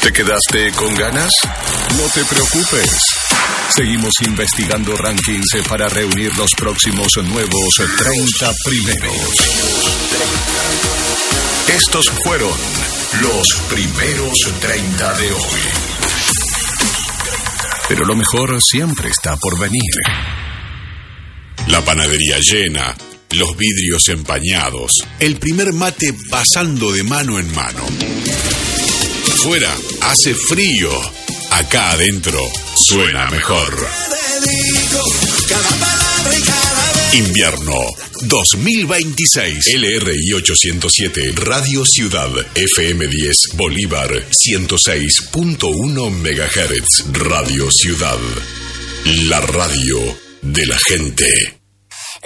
¿Te quedaste con ganas? No te preocupes. Seguimos investigando rankings para reunir los próximos nuevos 30 primeros. Estos fueron los primeros 30 de hoy. Pero lo mejor siempre está por venir. La panadería llena, los vidrios empañados, el primer mate pasando de mano en mano. Fuera hace frío, acá adentro suena mejor. Invierno 2026. LRI 807, Radio Ciudad, FM 10, Bolívar 106.1 MHz. Radio Ciudad, la radio de la gente.